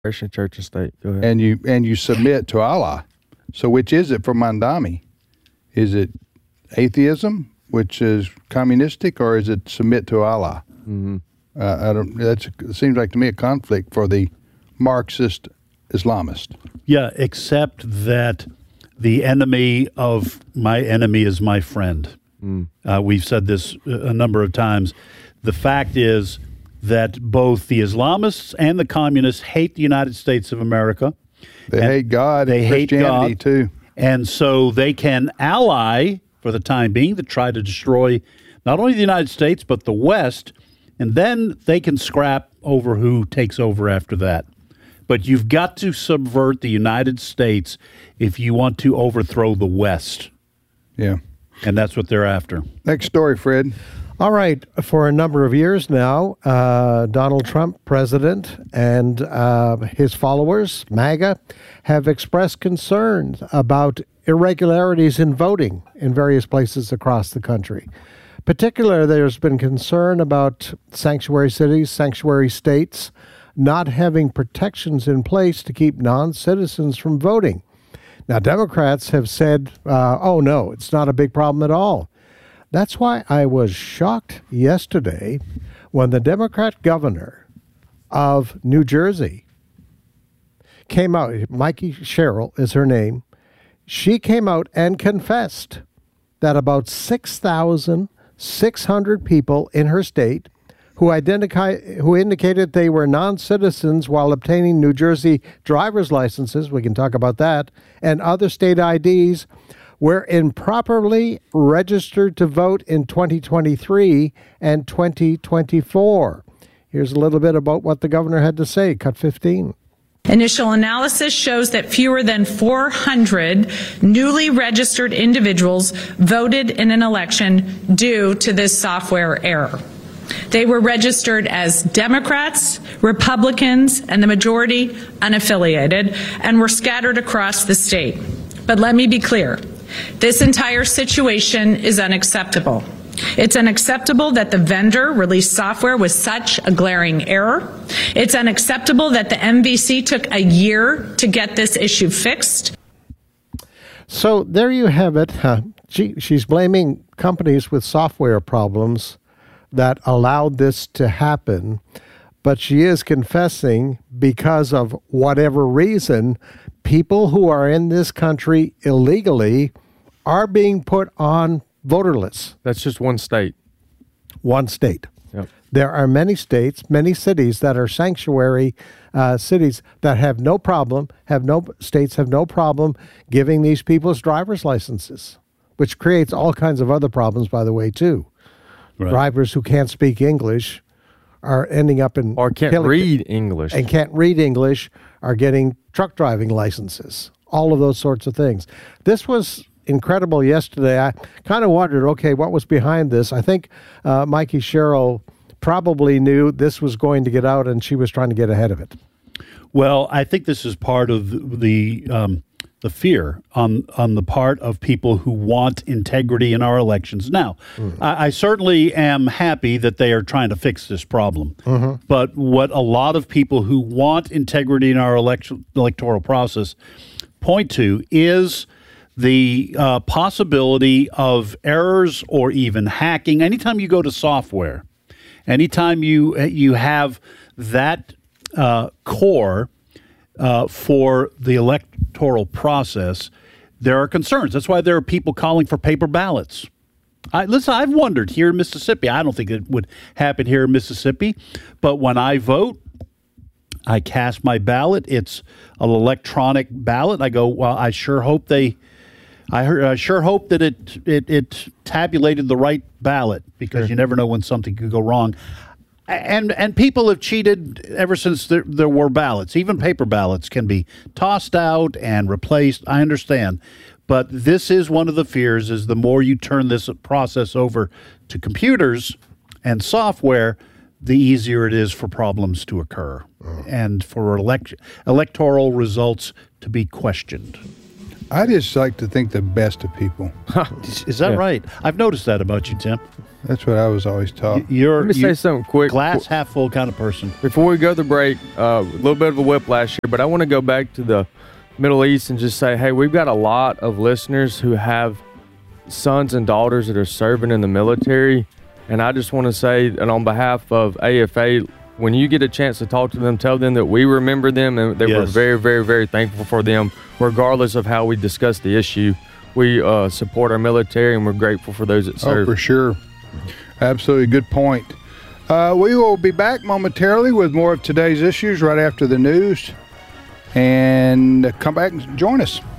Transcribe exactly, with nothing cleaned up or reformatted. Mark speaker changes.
Speaker 1: Christian church and state. Go ahead.
Speaker 2: And you and you submit to Allah. So which is it for Mandami? Is it atheism, which is communistic, or is it submit to Allah?
Speaker 1: Mm-hmm.
Speaker 2: Uh, I don't. That's it seems like to me a conflict for the Marxist Islamist.
Speaker 3: Yeah, except that the enemy of my enemy is my friend. Mm. Uh, we've said this a number of times. The fact is that both the Islamists and the communists hate the United States of America.
Speaker 2: They hate God
Speaker 3: they
Speaker 2: and
Speaker 3: hate
Speaker 2: Christianity
Speaker 3: God,
Speaker 2: too.
Speaker 3: And so they can ally for the time being to try to destroy not only the United States but the West, and then they can scrap over who takes over after that. But you've got to subvert the United States if you want to overthrow the West.
Speaker 2: Yeah.
Speaker 3: And that's what they're after.
Speaker 2: Next story, Fred.
Speaker 4: All right. For a number of years now, uh, Donald Trump, president, and uh, his followers, MAGA, have expressed concerns about irregularities in voting in various places across the country. Particularly, there's been concern about sanctuary cities, sanctuary states, not having protections in place to keep non-citizens from voting. Now, Democrats have said, uh, oh, no, it's not a big problem at all. That's why I was shocked yesterday when the Democrat governor of New Jersey came out. Mikey Sherrill is her name. She came out and confessed that about six thousand six hundred people in her state who identify, who indicated they were non-citizens while obtaining New Jersey driver's licenses, we can talk about that, and other state I Ds, were improperly registered to vote in twenty twenty-three and twenty twenty-four. Here's a little bit about what the governor had to say. Cut fifteen.
Speaker 5: Initial analysis shows that fewer than four hundred newly registered individuals voted in an election due to this software error. They were registered as Democrats, Republicans, and the majority unaffiliated, and were scattered across the state. But let me be clear. This entire situation is unacceptable. It's unacceptable that the vendor released software with such a glaring error. It's unacceptable that the M V C took a year to get this issue fixed.
Speaker 4: So there you have it. Huh. She, she's blaming companies with software problems that allowed this to happen, but she is confessing because of whatever reason, people who are in this country illegally are being put on voter lists.
Speaker 1: That's just one state.
Speaker 4: One state.
Speaker 1: Yep.
Speaker 4: There are many states, many cities that are sanctuary uh, cities that have no problem, have no states have no problem giving these people's driver's licenses, which creates all kinds of other problems, by the way, too. Right. Drivers who can't speak English are ending up in...
Speaker 1: Or can't
Speaker 4: killing,
Speaker 1: read English.
Speaker 4: And can't read English are getting truck driving licenses. All of those sorts of things. This was incredible yesterday. I kind of wondered, okay, what was behind this? I think uh, Mikey Sherrill probably knew this was going to get out, and she was trying to get ahead of it.
Speaker 3: Well, I think this is part of the um, the fear on on the part of people who want integrity in our elections. Now, mm. I, I certainly am happy that they are trying to fix this problem. Mm-hmm. But what a lot of people who want integrity in our election electoral process point to is the uh, possibility of errors or even hacking. Anytime you go to software, anytime you you have that uh, core uh, for the electoral process, there are concerns. That's why there are people calling for paper ballots. I, listen, I've wondered here in Mississippi. I don't think it would happen here in Mississippi, but when I vote, I cast my ballot. It's an electronic ballot. I go, well, I sure hope they... I, heard, I sure hope that it, it it tabulated the right ballot, because sure. you never know when something could go wrong. And and people have cheated ever since there, there were ballots. Even paper ballots can be tossed out and replaced. I understand. But this is one of the fears, is the more you turn this process over to computers and software, the easier it is for problems to occur oh. and for elect, electoral results to be questioned.
Speaker 2: I just like to think the best of people.
Speaker 3: Is, is that
Speaker 1: Yeah.
Speaker 3: right? I've noticed that about you, Tim.
Speaker 2: That's what I was always taught.
Speaker 3: You're
Speaker 1: Let me
Speaker 3: you-
Speaker 1: say something quick.
Speaker 3: glass half full kind of person.
Speaker 1: Before we go to the break, uh, a little bit of a whiplash here, but I want to go back to the Middle East and just say, hey, we've got a lot of listeners who have sons and daughters that are serving in the military. And I just want to say, and on behalf of A F A, when you get a chance to talk to them, tell them that we remember them and that we're
Speaker 3: Yes.
Speaker 1: very, very, very thankful for them, regardless of how we discuss the issue. We uh, support our military and we're grateful for those that
Speaker 2: Oh,
Speaker 1: serve.
Speaker 2: for sure. Absolutely. Good point. Uh, we will be back momentarily with more of today's issues right after the news. And come back and join us.